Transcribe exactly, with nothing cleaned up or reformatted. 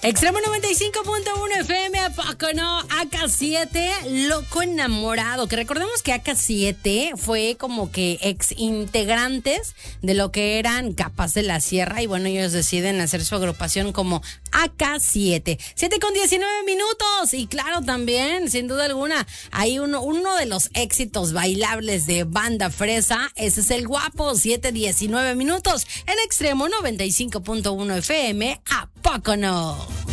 Extremo noventa y cinco punto uno F M, ¿a poco no? A K siete, Loco Enamorado. Que recordemos que A K siete fue como que ex integrantes de lo que eran Capaz de la Sierra. Y bueno, ellos deciden hacer su agrupación como A K siete. siete con diecinueve minutos. Y claro, también, sin duda alguna, hay uno, uno de los éxitos bailables de Banda Fresa. Ese es el Guapo. siete diecinueve minutos en Extremo noventa y cinco punto uno F M. ¿A poco no?